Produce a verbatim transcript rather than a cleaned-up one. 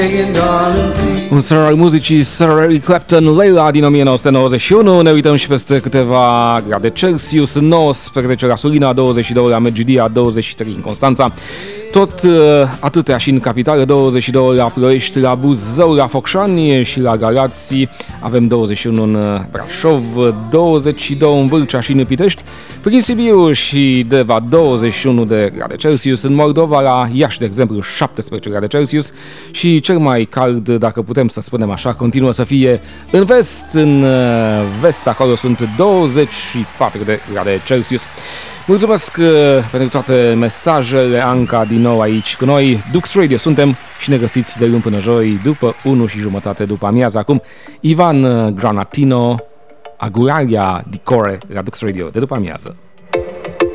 Un star al muzicii Sir Eric Clapton, Layla din o mie nouă sute nouăzeci și unu. Ne uităm și peste câteva grade Celsius, nouăsprezece la Sulina, douăzeci și doi la Medgidia, douăzeci și trei în Constanța. Tot atâtea și în capitală, douăzeci și doi la Ploiești, la Buzău, la Focșani și la Galați. Avem douăzeci și unu în Brașov, douăzeci și doi în Vâlcea și în Pitești, prin Sibiu și Deva douăzeci și unu de grade Celsius, în Moldova, la Iași, de exemplu, șaptesprezece grade Celsius și cel mai cald, dacă putem să spunem așa, continuă să fie în vest, în vest acolo sunt douăzeci și patru de grade Celsius. Mulțumesc uh, pentru toate mesajele. Anca din nou aici cu noi. Dux Radio suntem și ne găsiți de luni până joi după unu și jumătate după amiază. Acum Ivan Granatino, Aguralia di Core la Dux Radio de după amiază.